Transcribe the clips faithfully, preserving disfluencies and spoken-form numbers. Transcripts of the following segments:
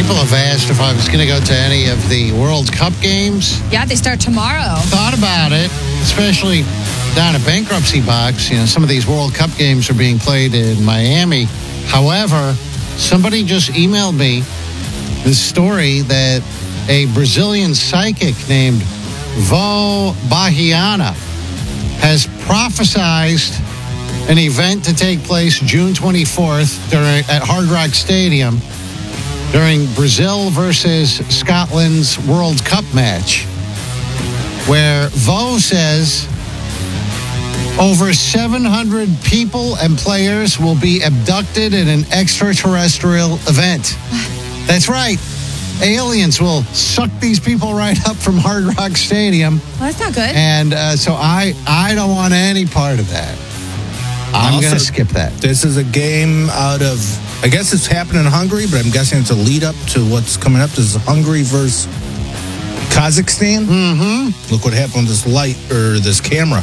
People have asked if I was going to go to any of the World Cup games. Yeah, they start tomorrow. Thought about it, especially down at Bankruptcy Box. You know, some of these World Cup games are being played in Miami. However, somebody just emailed me this story that a Brazilian psychic named Vo Bahiana has prophesized an event to take place June twenty-fourth during, at Hard Rock Stadium during Brazil versus Scotland's World Cup match, where Vo says over seven hundred people and players will be abducted in an extraterrestrial event. That's right. Aliens will suck these people right up from Hard Rock Stadium. Well, that's not good. And uh, so I, I don't want any part of that. I'm going to skip that. This is a game out of, I guess it's happening in Hungary, but I'm guessing it's a lead up to what's coming up. This is Hungary versus Kazakhstan. Mm-hmm. Look what happened with this light or this camera.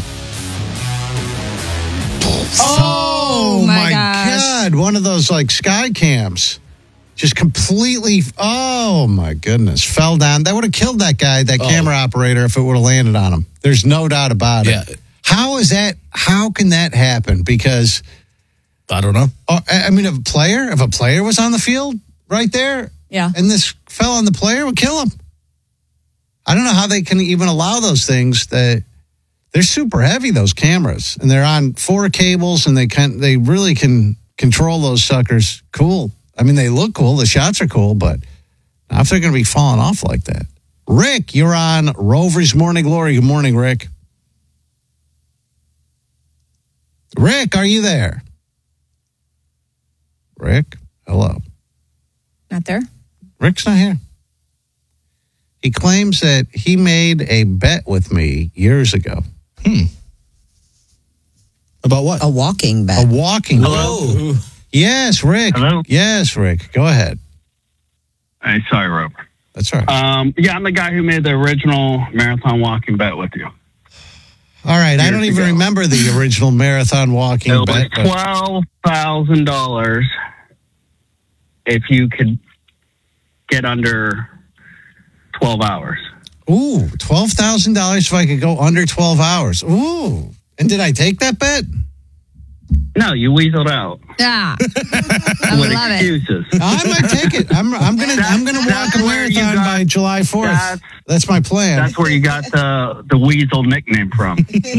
Oh, Oh, my my gosh. God. One of those like sky cams. Just completely, oh my goodness, fell down. That would have killed that guy, that Oh. camera operator, if it would have landed on him. There's no doubt about Yeah. it. How is that, how can that happen? Because, I don't know. oh, I I mean, if a player, if a player was on the field right there, Yeah. and this fell on the player, it would kill him. I don't know how they can even allow those things. That they're super heavy, those cameras, and they're on four cables, and they can they really can control those suckers. Cool. I mean, they look cool. The shots are cool, but not if they're going to be falling off like that. Rick, you're on Rover's Morning Glory. Good morning, Rick. Rick, are you there? Rick, hello. Not there? Rick's not here. He claims that he made a bet with me years ago. Hmm. About what? A walking A bet. walking. Hello. Yes, Rick. Hello? Yes, Rick. Go ahead. Hey, sorry, Rover. That's all right. Um, yeah, I'm the guy who made the original marathon walking bet with you. All right. I years don't even ago. remember the original marathon walking It was bet. but- twelve thousand dollars if you could get under twelve hours. Ooh, twelve thousand dollars if I could go under twelve hours. Ooh. And did I take that bet? No, you weaseled out Yeah. I with love it. excuses. I might take it. I'm, I'm gonna That's- I'm gonna walk that's a where you marathon got- by July fourth. That's, that's- my plan. That's where you got the the weasel nickname from.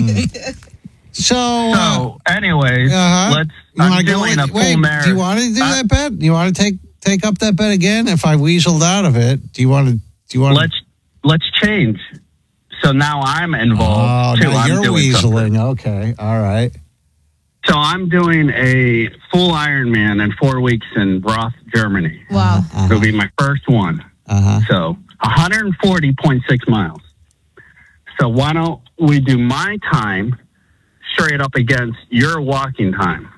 so, uh, So, anyways, uh-huh. let's. You wanna I'm go doing with- a full wait, marathon. do you want to do Uh, that bet? You want to take take up that bet again? If I weaseled out of it, do you want to? Do you want? Let's let's change. So now I'm Oh, involved too. now I'm you're doing something. weaseling. Okay, all right. So I'm doing a full Ironman in four weeks in Roth, Germany. Wow. It'll be my first one. Uh huh. So one hundred forty point six miles. So why don't we do my time straight up against your walking time?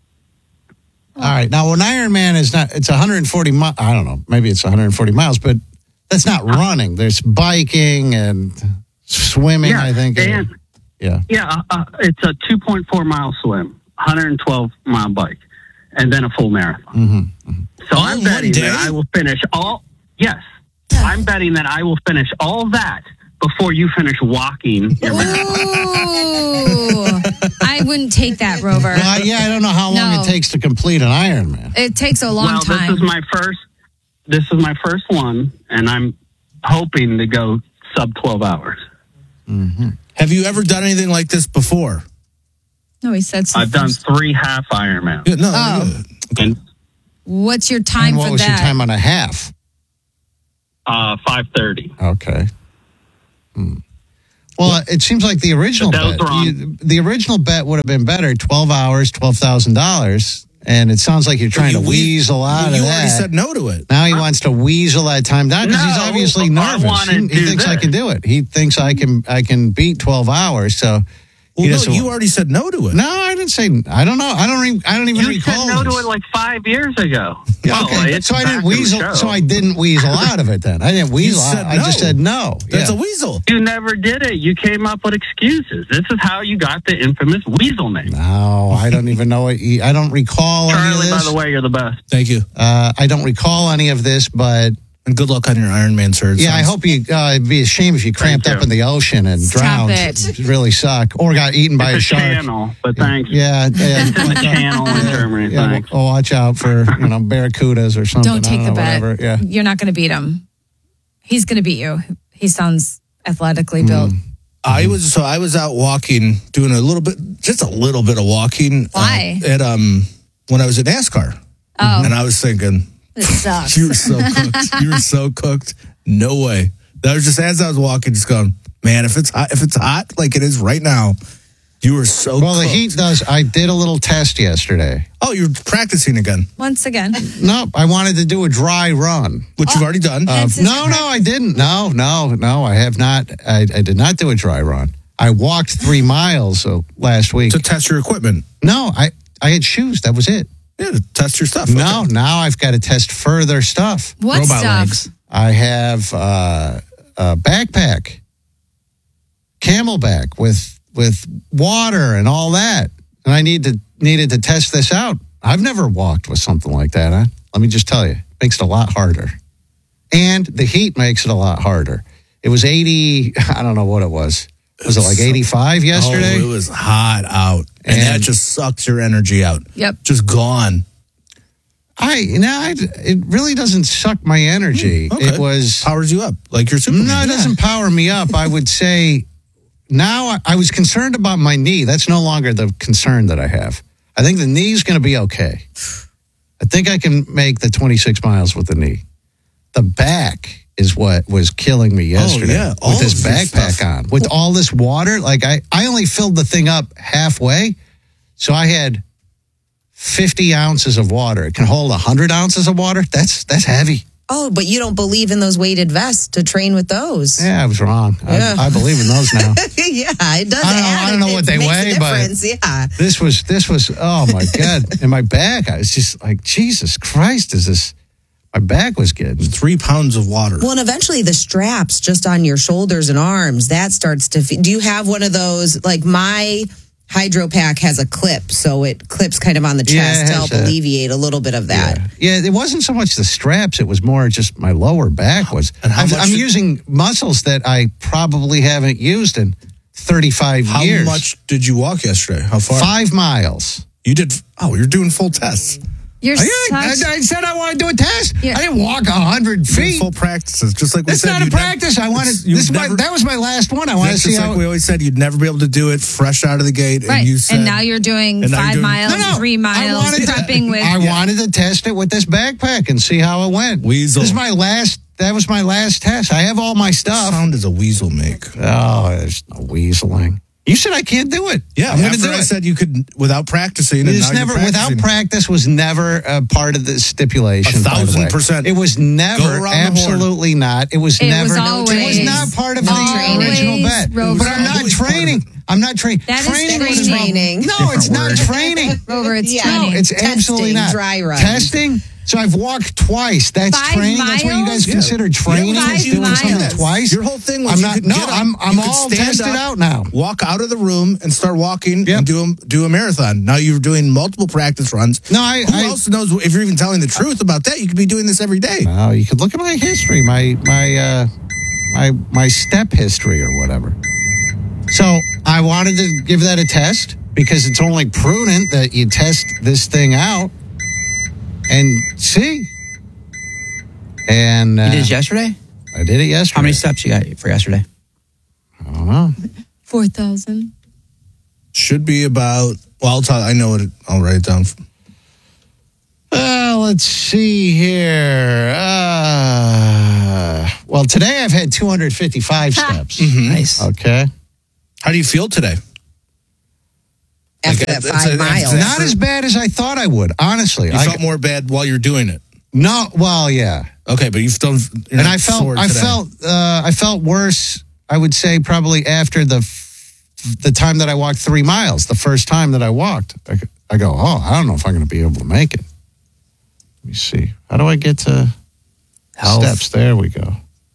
All right. Now, an Ironman is not. It's one hundred forty miles. I don't know. Maybe it's one hundred forty miles, but that's not running. There's biking and swimming. Yeah, I think. and- yeah. Yeah, uh, uh, it's a two point four mile swim, one hundred twelve mile bike, and then a full marathon. Mm-hmm. So All I'm in betting one that day? I will finish all. Yes, I'm betting that I will finish all that before you finish walking your marathon. Ooh. I wouldn't take that, Rover. Well, yeah, I don't know how long No. it takes to complete an Ironman. It takes a long well, time. this is my first. This is my first one, and I'm hoping to go sub twelve hours. Mm-hmm. Have you ever done anything like this before? no, he said I've done something. three half Ironmans. Yeah, no. Oh. yeah. And What's your time And what for was that? your time on a half? uh, five thirty. Okay. Hmm. Well, it seems like the original But that was bet. wrong. You, the original bet would have been better. Twelve hours, twelve thousand dollars, and it sounds like you're trying You to we- weasel out you of already that. said no to it. Now he wants to weasel that time down because he's No, obviously I nervous. wanna He, he do thinks I this. can do it. He thinks I can I can beat twelve hours. So Well, he no, doesn't you want- already said no to it. No, I didn't say. I don't know. I don't. Re, I don't even You said recall. no to this. it like five years ago. Yeah, Well, okay, it's so I back didn't in the weasel. show. So I didn't weasel out of it. Then I didn't weasel. said out. I just no. said no. That's yeah. a weasel. You never did it. You came up with excuses. This is how you got the infamous weasel name. No, I don't even know it. I don't recall any of Charlie, this. by the way, you're the best. Thank you. Uh, I don't recall any of this, but And good luck on your Ironman, sir. It Yeah, I sounds- hope you. Uh, it'd be a shame if you cramped you. up in the ocean and Stop drowned. it. It'd really suck, or got eaten by It's a a shark. channel, but thanks. Yeah, yeah. It's in the channel in Germany, Yeah, thanks. well, watch out for you know barracudas or something. Don't I take the know, bet. Whatever. Yeah. You're not going to beat him. He's going to beat you. He sounds athletically built. I was so I was out walking, doing a little bit, just a little bit of walking. Why? Uh, at um when I was at NASCAR, Oh. and I was thinking, It sucks. you were so cooked. You were so cooked. No way. That was just as I was walking, just going, man. If it's hot, if it's hot like it is right now, you were so. Well, the cooked. heat does. I did a little test yesterday. Oh, you're practicing again, Once again. No, I wanted to do a dry run. which you've already done. Uh, Hence his no, no, I didn't. No, no, no, I have not. I, I did not do a dry run. I walked three miles uh, last week. to test your equipment. No, I, I had shoes. That was it. Yeah, to test your stuff. No, Okay. now I've got to test further stuff. What Robot stuff? legs. I have uh, a backpack, Camelback with with water and all that, and I need to needed to test this out. I've never walked with something like that. Huh? Let me just tell you, it makes it a lot harder, and the heat makes it a lot harder. It was eighty. I don't know what it was. Was it like eighty-five yesterday? Oh, it was hot out, and, And- that just sucks your energy out. Yep. Just gone. I you know I, it really doesn't suck my energy. Okay. It was Powers you up like your Superman. no, it doesn't power me up. I would say now I, I was concerned about my knee. That's no longer the concern that I have. I think the knee's going to be okay. I think I can make the twenty-six miles with the knee. The back is what was killing me yesterday yeah. All with this of your backpack stuff. on. With all this water, like I, I only filled the thing up halfway. So I had fifty ounces of water. It can hold one hundred ounces of water. That's that's heavy. Oh, but you don't believe in those weighted vests to train with those. Yeah, I was wrong. Yeah. I, I believe in those now. yeah, it does I don't know- add. I don't know it what they makes a weigh, but- difference. Yeah. This was this was oh my god! In my back, I was just like, Jesus Christ, is this? My back was getting. Three pounds of water. Well, and eventually the straps just on your shoulders and arms, that starts to. Fe- Do you have one of those? Like my Hydro Pack has a clip, so it clips kind of on the Yeah, chest it to has help that. alleviate a little bit of that. Yeah. yeah, it wasn't so much the straps; it was more just my lower back was. And how I've- much I'm did- using muscles that I probably haven't used in thirty-five How years. much did you walk yesterday? How far? Five miles. You did. Oh, you're doing full tests. You're I, such. I, I said I wanted to do a test. Yeah. I didn't walk a hundred Doing feet. full practices, just like we That's said. not a you'd nev- practice. I wanted. it's- you'd This is my, never- that was my last one. I want to That's see just how. like we always said, you'd never be able to do it fresh out of the gate. Right. And you said, and now you're doing and now you're five doing- miles, No, no. three I miles, wanted to- prepping with. I wanted to test it with this backpack and see how it went. Weasel. This is my last. That was my last test. I have all my What stuff. sound does a weasel make? Oh, there's no weaseling. You said I can't do it. Yeah, I'm going to after do I it. said you could without practicing. And It's now never you're without practicing. practice was never a part of the stipulation. A by the thousand way. percent. It was Go never. around the horn. Absolutely not. It was It never. was it was always- not part of the always original bet. Rover. But I'm not Always part of training. it. I'm not training. That is training was training. Training. No, Different it's not word. training. Rover, it's Yeah. training. No, it's Testing, absolutely not. dry run. Testing. So I've walked twice. That's Five training. That's what you miles? guys Yeah. consider training. Five is doing miles? something twice. Your whole thing was I'm you not. could No, get up, I'm. I'm you could all stand tested up, out now. Walk out of the room and start walking Yep. and do a, do a marathon. Now you're doing multiple practice runs. No, I. Who I else knows if you're even telling the truth about that? You could be doing this every day. No, you could look at my history, my my uh, my my step history or whatever. So I wanted to give that a test because it's only prudent that you test this thing out and see. And uh, You did it yesterday? I did it yesterday. How many steps you got for yesterday? I don't know. Four thousand. Should be about. Well, I'll tell. I know it. I'll write it down. Uh, let's see here. Uh, well, today I've had two hundred fifty-five steps. Nice. Okay. How do you feel today? After Like, that it's five a- miles. it's Not as bad as I thought I would, honestly. You I, felt more bad while you're doing it. no, well, yeah. Okay, but you've still. You're And not I felt sore I today. felt uh, I felt worse. I would say probably after the f- the time that I walked three miles. The first time that I walked, I, I go, oh, I don't know if I'm going to be able to make it. Let me see. How do I get to Health. steps? There we go.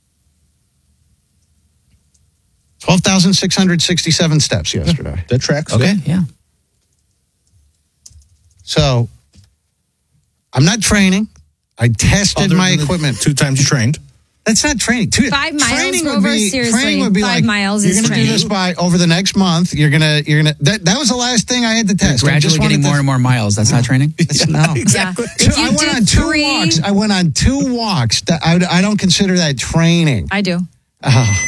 Twelve thousand six hundred sixty-seven steps yesterday. that tracks. Okay, yeah. yeah. So I'm not training. I tested Other my than the equipment. Two times you trained. That's not training. Two, Five miles, training would Rover? be, Seriously, training would be five like, miles you're is gonna do training. this by over the next month. You're gonna, you're gonna. That, that was the last thing I had to test. I just Gradually getting wanted more to- and more miles. That's not training? It's, no, Exactly. Yeah. If So you I went did on two three, walks. I went on two walks. That- I, I don't consider that training. I do. Oh,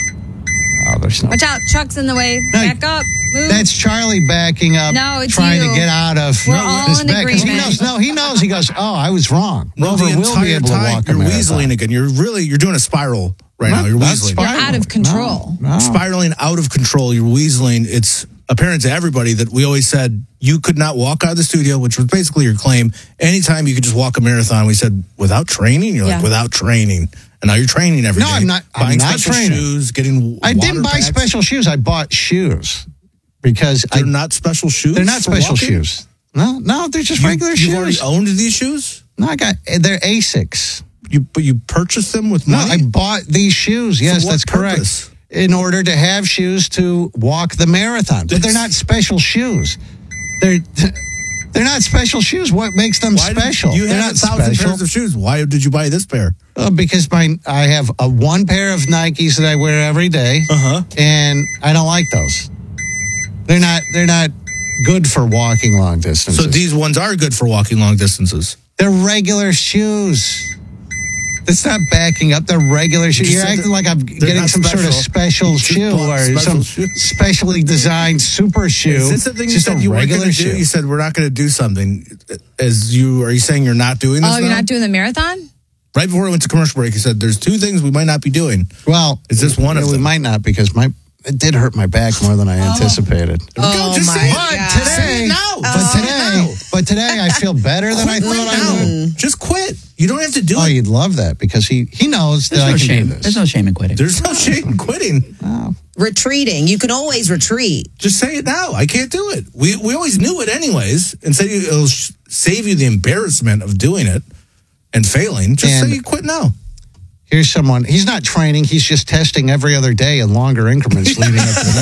oh there's no. Watch out, truck's in the way. No, Back up. Move. That's Charlie backing up, No, it's trying you. to get out of We're all this in back. 'Cause He agreement. knows, no, he knows. He goes, oh, I was wrong. No, Rover the will be entire able to time walk a you're marathon. weaseling again. You're really you're doing a spiral right now. You're Not weaseling. spiraling. You're out of control. No, no. Spiraling out of control. You're weaseling. It's apparent to everybody that we always said you could not walk out of the studio, which was basically your claim. Anytime you could just walk a marathon, we said without training. You're Yeah. like without training, and now you're training every No, day. I'm not- I'm Buying not special training. shoes, getting. I water didn't buy packs. special shoes. I bought shoes because I, They're not special shoes. they're not for special walking? shoes. No, no, they're just You, regular you've shoes. already owned these shoes. No, I got they're Asics. You but you purchased them with No, money. I bought these shoes. Yes, what that's purpose? correct. In order to have shoes to walk the marathon, but they're not special shoes. They're they're not special shoes. What makes them Why did- special? You they're have not a thousand special. pairs of shoes. Why did you buy this pair? Uh, because my I have a one pair of Nikes that I wear every day, Uh-huh. and I don't like those. They're not they're not good for walking long distances. So these ones are good for walking long distances. They're regular shoes. That's not backing up. They're regular shoes. You You're said acting that like I'm they're getting not some sort of special. special You just shoe bought or special some shoe. specially designed super shoe. Is this the thing It's you just said a you weren't regular going to shoe. do? You said we're not going to do something. As you are you saying you're not doing this? Oh, you're now? not doing the marathon? Right before we went to commercial break, you said there's two things we might not be doing. Well, Is this one of we them? might not because my it did hurt my back more than I anticipated. Oh, just my say it. But God. today, Say it now. but Say it today, now. but today I feel better than I Quit thought right I would. now. Just quit. You don't have to do Oh, it. you'd love that because he he knows There's that no I can shame. do this. There's no shame in quitting. There's no shame in quitting. Retreating. You can always retreat. Just say it now. I can't do it. We we always knew it anyways, and said it'll sh- save you the embarrassment of doing it and failing. Just And- say you quit now. Here's someone. He's not training. He's just testing every other day in longer increments leading up to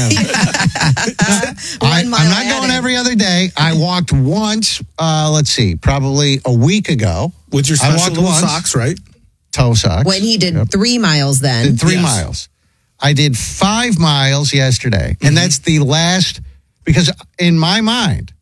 them. I, One mile I'm not added. going every other day. I walked once. Uh, let's see, probably a week ago. With your I special walked little once. socks, right? Toe socks. When he did Yep. three miles then. Did three Yes. miles. I did five miles yesterday, and that's the last. Because in my mind,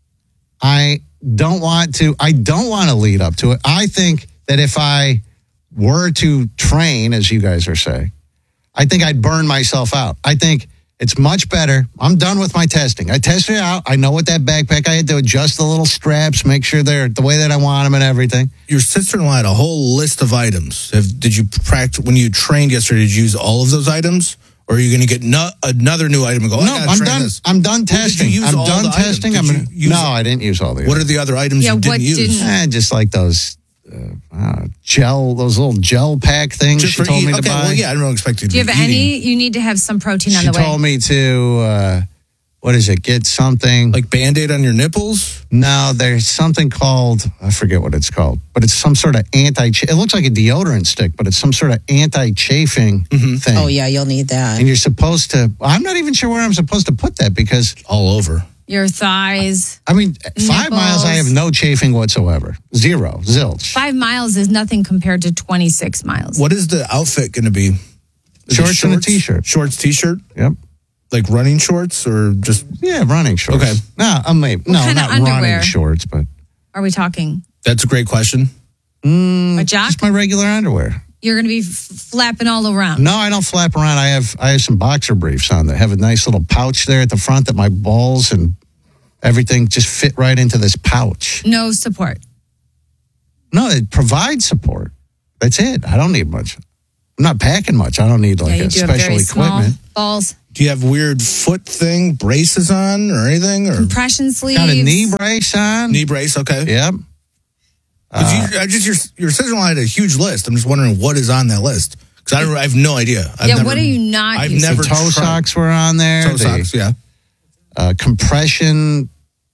I don't want to. I don't want to lead up to it. I think that if I were to train, as you guys are saying, I think I'd burn myself out. I think it's much better. I'm done with my testing. I tested it out. I know what that backpack. I had to adjust the little straps, make sure they're the way that I want them, and everything. Your sister-in-law had a whole list of items. Have, did you practice when you trained yesterday? Did you use all of those items, or are you going to get no, another new item and go? Oh, I No, gotta I'm train done. This. I'm done Well, did you testing. use I'm all done the items? testing. Did I'm you gonna, use no, all- I didn't use all the. What are the other items Yeah, you what didn't use? didn't- Eh, just like those uh, uh, gel, those little gel pack things Just she for told eat- me to okay, buy. well, yeah, I don't expect you to Do you be have eating. any? You need to have some protein on She the way. told me to, uh, what is it? Get something. Like Band-Aid on your nipples? no, there's something called, I forget what it's called, but it's some sort of anti, it looks like a deodorant stick, but it's some sort of anti-chafing thing. Oh, yeah, you'll need that. And you're supposed to, I'm not even sure where I'm supposed to put that because, All over. Your thighs. I mean, five miles, I have no chafing whatsoever. Zero, zilch. Five miles is nothing compared to twenty-six miles. What is the outfit going to be? Is it Shorts and a t-shirt. Shorts, t-shirt? Yep. Like running shorts or just... Yeah, running shorts. Okay. No, I'm maybe, no, kind of not running underwear? shorts, but Are we talking That's a great question. a jock? just my regular underwear. You're going to be f- flapping all around. No, I don't flap around. I have I have some boxer briefs on that have a nice little pouch there at the front that my balls and everything just fit right into this pouch. No support. No, it provides support. That's it. I don't need much. I'm not packing much. I don't need like yeah, you a do have special very equipment. small balls. Do you have weird foot thing, braces on or anything? Or Compression sleeves. Got a knee brace on. knee brace? Okay. Yep. 'Cause you, I just your your sister-in-law had a huge list. I'm just wondering what is on that list because I, don't- I have no idea. I've Yeah, never, what are you not I've using? never The toe tried- socks were on there. Toe The, socks, yeah. uh, compression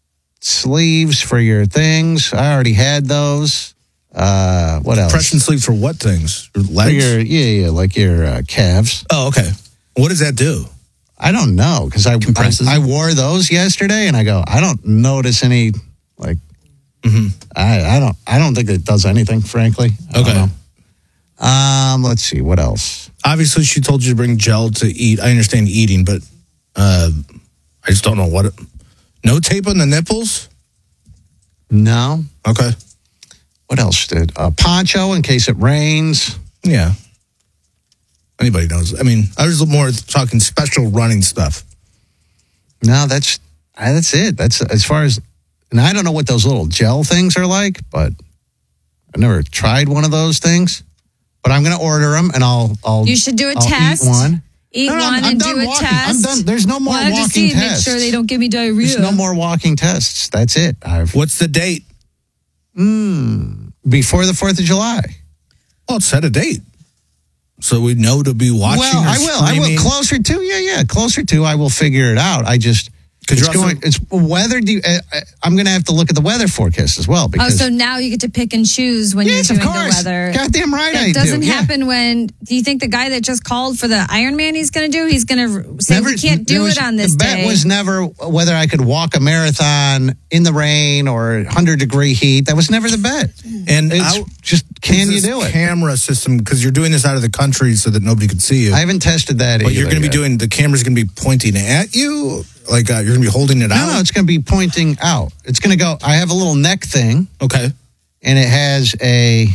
sleeves for your things. I already had those. Uh, what else? Compression sleeves for what things? Your For legs? your, yeah, yeah, like your uh, calves. Oh, okay. What does that do? I don't know because I, I Compresses I wore those yesterday and I go I don't notice any like Mm-hmm. I, I don't. I don't think it does anything, frankly. I Okay. don't know. Um. Let's see. What else? Obviously, she told you to bring gel to eat. I understand eating, but uh, I just don't know what. It, no tape on the nipples? No. Okay. What else did? A poncho in case it rains. Yeah. Anybody knows. I mean, I was more talking special running stuff. No, that's uh, that's it. That's as far as. And I don't know what those little gel things are like, but I've never tried one of those things. But I'm going to order them, and I'll. I'll You should do a I'll test. Eat one. Eat No, no, one I'm- I'm and done do a walking. test. I'm done. There's no more well, walking just see, tests. Make sure they don't give me diarrhea. There's no more walking tests. That's it. I've What's the date? mm, before the Fourth of July. Well, set a date. So we know to be watching. Well, or I will. I will. streaming. Closer to yeah, yeah. Closer to. I will figure it out. I just. Because It's you're also- going. It's weather. Do you, uh, uh, I'm going to have to look at the weather forecast as well. Oh, Because so now you get to pick and choose when yes, you're of doing course. the weather. Goddamn right, That I do. doesn't Yeah. happen when. Do you think the guy that just called for the Ironman he's going to do? He's going to say Never- we can't there do was- it on this The bet day. was never whether I could walk a marathon in the rain or one hundred degree heat. That was never the bet. And It's how- just can you this do it? Camera system, because you're doing this out of the country so that nobody can see you. I haven't tested that. but you're either going to be yet. doing, the camera's going to be pointing at you? Like uh, you're going to be holding it No, out? no, it's going to be pointing out. It's going to go. I have a little neck thing, Okay. and it has a.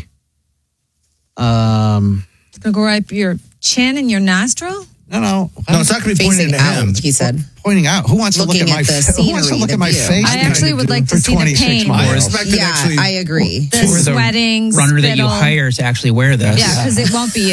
Um. It's going to go right up your chin and your nostril. No, no, No, it's not going to be pointing Facing at him. out, he said. pointing out. Who wants to look Looking at my at the fa- Who wants to scenery, look the at my view. face? I actually would like to for see the twenty-six pain. I miles. expect it Yeah, actually. I agree. The For the sweating, runner that you spittle. hire to actually wear this. Yeah, because it won't be you.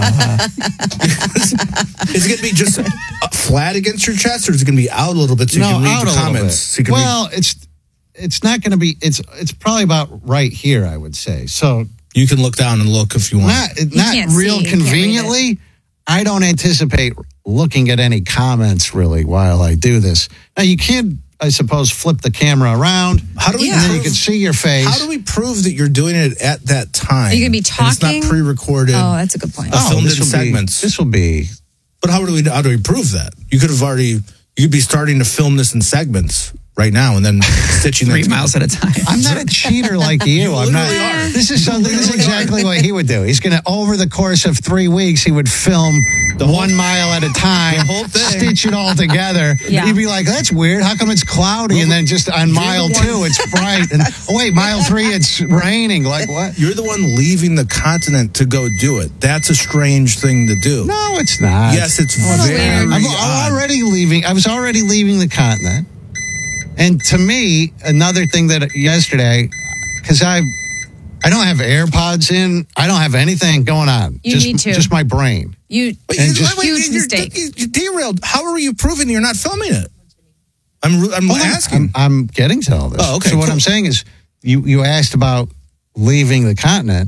Is it going to be just uh, flat against your chest, or is it going to be out a little bit so you No, can read out the a little comments? bit. So you can well, it's it's not going to be. It's it's probably about right here, I would say. So read, you can look down and look if you want. not not can't see, real you can't read conveniently. I don't anticipate looking at any comments really while I do this. Now you can, I suppose, flip the camera around. How do we And then you prove- can see your face. How do we prove that you're doing it at that time? Are you gonna be And talking? it's not pre-recorded. Oh, that's a good point. Oh, filmed this in will be- segments. This will be. But how do we how do we prove that? You could have already you could be starting to film this in segments right now and then stitching Three that together. miles at a time. I'm not a cheater like you. I'm not. literally are. This is something. This is exactly what he would do. He's going to, over the course of three weeks, he would film The whole- one mile at a time, the whole thing. stitch it all together. Yeah. He'd be like, "That's weird. How come it's cloudy?" And then just on mile the one- two, it's bright. And oh wait, mile three, it's raining. Like what? You're the one leaving the continent to go do it. That's a strange thing to do. No, it's not. Yes, it's That's very weird. I'm, odd. I'm already leaving. I was already leaving the continent. And to me, another thing that yesterday, because I, I don't have AirPods in, I don't have anything going on. You just, need to. just my brain. You But And you- just- wait, wait, Huge you're- mistake. you- you derailed. How are you proving you're not filming it? I'm I'm Hold on. asking. I'm, I'm getting to all this. Oh, okay, So what cool. I'm saying is, you you asked about leaving the continent.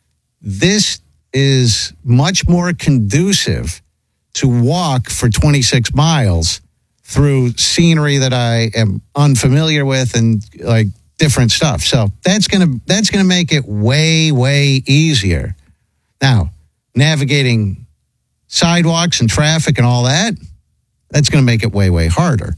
This is much more conducive to walk for twenty-six miles through scenery that I am unfamiliar with and like different stuff. So that's gonna that's gonna make it way way easier. Now, navigating sidewalks and traffic and all that, that's gonna make it way way harder.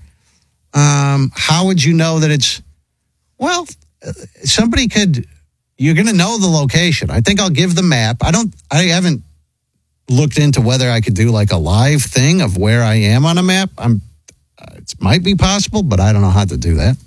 Um, how would you know that it's, well, uh, somebody could, you're going to know the location. I think I'll give the map. I don't, I haven't looked into whether I could do like a live thing of where I am on a map. I'm, uh, it might be possible, but I don't know how to do that.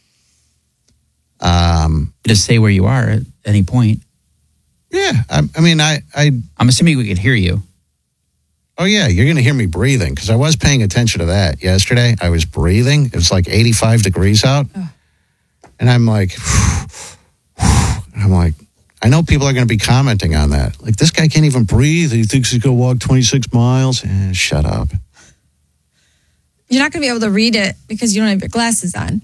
Um, Just say where you are at any point. yeah, I, I mean, I, I, I'm assuming we could hear you. oh yeah, you're going to hear me breathing because I was paying attention to that yesterday. I was breathing. It was like eighty-five degrees out. And I'm like, I'm like, I know people are going to be commenting on that. Like, this guy can't even breathe. He thinks he's going to walk twenty-six miles. Eh, shut up. you're not going to be able to read it because you don't have your glasses on.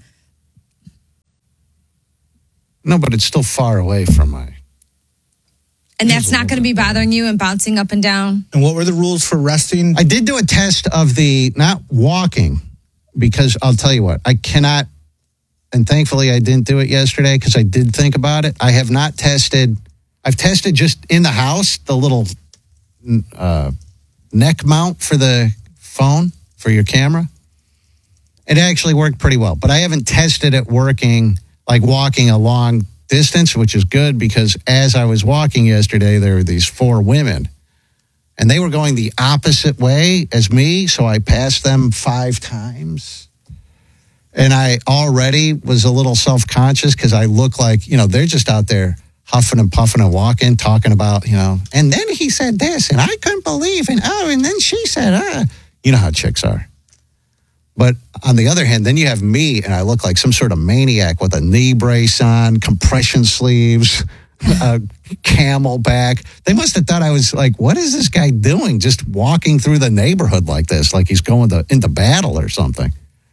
No, but it's still far away from my. And that's not going to be bothering you and bouncing up and down. And what were the rules for resting? I did do a test of the not walking because I'll tell you what, I cannot, and thankfully I didn't do it yesterday because I did think about it. I have not tested, I've tested just in the house, the little uh, neck mount for the phone, for your camera. It actually worked pretty well, but I haven't tested it working like walking a long distance, which is good because as I was walking yesterday, there were these four women and they were going the opposite way as me. So I passed them five times and I already was a little self-conscious because I look like, you know, they're just out there huffing and puffing and walking, talking about, you know, and then he said this and I couldn't believe and oh, and then she said, ah, you know how chicks are. But on the other hand, then you have me, and I look like some sort of maniac with a knee brace on, compression sleeves, a camelback. They must have thought I was like, what is this guy doing? Just walking through the neighborhood like this, like he's going to, into battle or something.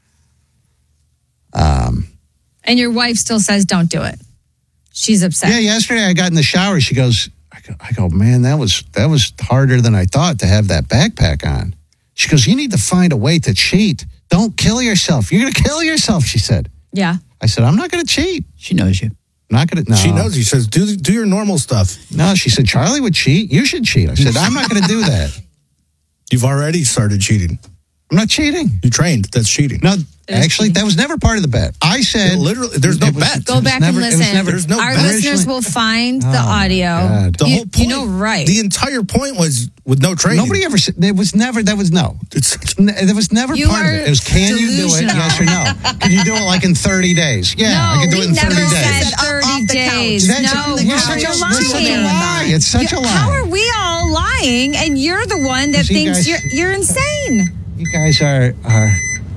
Um, And your wife still says, don't do it. She's upset. yeah, yesterday I got in the shower. She goes, I go, I go, man, that was that was harder than I thought to have that backpack on. She goes, you need to find a way to cheat. Don't kill yourself. You're going to kill yourself, she said. Yeah. I said, I'm not going to cheat. She knows you. I'm not going to. No. She knows. He says, do do your normal stuff. No, she said, Charlie would cheat. You should cheat. I said, I'm not going to do that. You've already started cheating. I'm not cheating. You trained. That's cheating. No, is actually, cheating. that was never part of the bet. I said. It literally, there's no it was- bet. it Go was back never- and it was listen. never- There's no Our bet. listeners will find the Oh, my audio. God. The you, whole point. You know, right. The entire point was with no training. Nobody ever said. There was never. That was no. It's such N- There was never You part of are it. It was can you do it? delusional. Yes or no? Can you do it like in thirty days? Yeah, I no, can do we it in never thirty said days. thirty Off the couch. days. That's- No, you're you're such a- lying. you're such a lie. It's such a lie. How are we all lying and you're the one that See, thinks guys- you're you're insane? You guys are are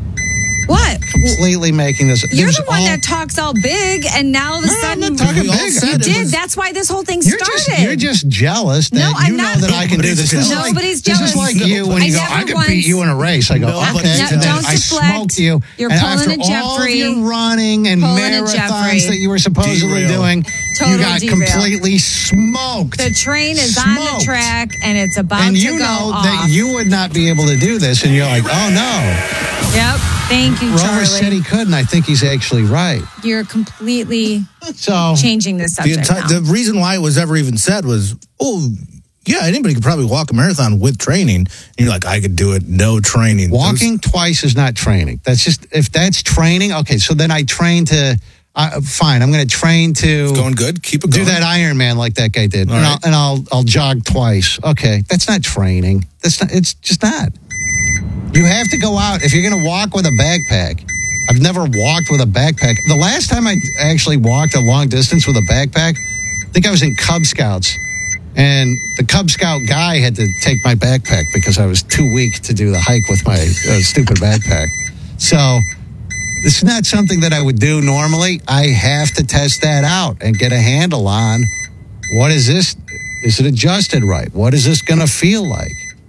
What? completely making this. You're there's the one all- that talks all big and now all of a No, I'm sudden not talking We all big. said you it did. was- That's why this whole thing You're started. just, you're just jealous that No, you I'm know not. that I can do this. This is like- Nobody's This is jealous. like you when I you go, never I could once- beat you in a race. I go, Nobody okay, said then that. I deflect. smoked you. You're and pulling after a all of Jeffrey. your running and Pulling a marathons Jeffrey. that you were supposedly Derail. doing, Total you got derail. completely smoked. The train is on the Smoked. track and it's about and to you go know off. that you would not be able to do this, and you're like, oh no. Yep. Thank you, Rover Charlie. said he could, and I think he's actually right. You're completely So changing the The, subject entire, now. the reason why it was ever even said was, oh, yeah, anybody could probably walk a marathon with training. And you're like, I could do it, no training. walking twice is not training. That's just if that's training. Okay, so then I train to. Uh, fine, I'm going to train to It's going good. Keep it do going. that Ironman like that guy did, All and, right. I'll, and I'll I'll jog twice. Okay, that's not training. That's not. It's just not. You have to go out if you're going to walk with a backpack. I've never walked with a backpack. The last time I actually walked a long distance with a backpack, I think I was in Cub Scouts, and the Cub Scout guy had to take my backpack because I was too weak to do the hike with my uh, stupid backpack. So. This is not something that I would do normally. I have to test that out and get a handle on what is this? Is it adjusted right? What is this going to feel like?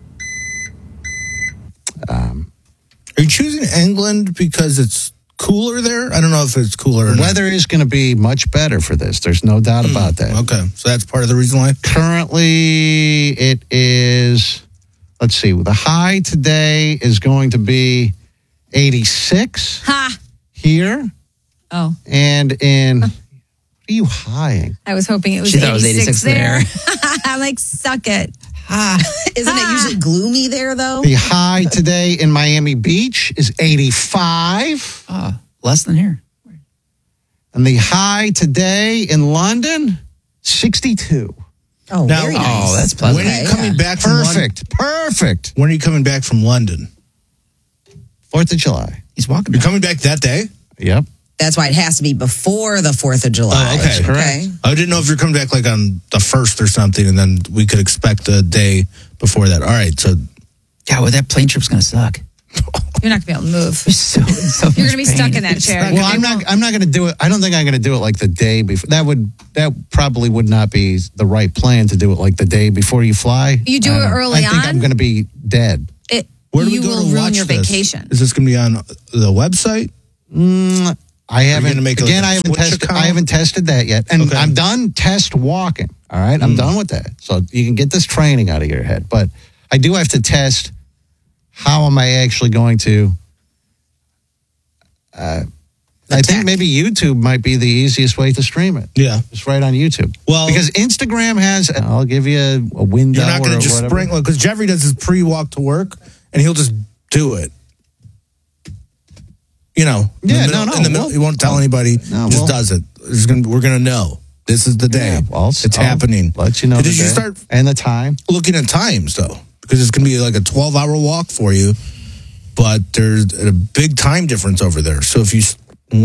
Um, Are you choosing England because it's cooler there? I don't know if it's cooler or the not. weather is going to be much better for this. There's no doubt about that. Okay, so that's part of the reason why. Currently, it is, let's see, the high today is going to be eighty-six Ha! here. Oh, And in, what are you high? I was hoping it was She thought it was eighty-six, eighty-six there. I'm like, suck it. Isn't it usually gloomy there, though? The high today in Miami Beach is eighty-five. Ah, less than here. And the high today in London, sixty-two. Oh, Now- very Oh, nice. that's pleasant. When are you coming back from London? Perfect. Perfect. When are you coming back from London? fourth of July. He's walking. You're back. coming back that day? Yep. That's why it has to be before the fourth of July. Oh, okay. Okay. I didn't know if you're coming back like on the first or something, and then we could expect a day before that. All right, so God, well, that plane trip's gonna suck. You're not going to be able to move. So, so You're much going to be pain. stuck in that chair. Well, I'm not. I'm not going to do it. I don't think I'm going to do it like the day before. That would. That probably would not be the right plan to do it like the day before you fly. You do I don't it know. early I think on? I'm going to be dead. It, where do you we go will to ruin watch your this? vacation. Is this going to be on the website? Mm, I haven't. gonna make, like, again, a I haven't Switch tested. account? I haven't tested that yet, and Okay. I'm done test walking. All right, I'm done with that. So you can get this training out of your head, but I do have to test. How am I actually going to? Uh, I think maybe YouTube might be the easiest way to stream it. Yeah. Just right on YouTube. Well- because Instagram has. I'll give you a, a window. You're not going or to just whatever. sprinkle because Jeffrey does his pre-walk to work, and he'll just do it. you know, in Yeah, the middle, no, no, in the middle, we'll- you won't tell anybody. No, just we'll- does it. It's gonna, we're gonna know this is the day. Yeah, I'll- it's I'll happening. Let you know. Did the you day start and the time? looking at times though? Because it's gonna be like a twelve hour walk for you, but there's a big time difference over there. So if you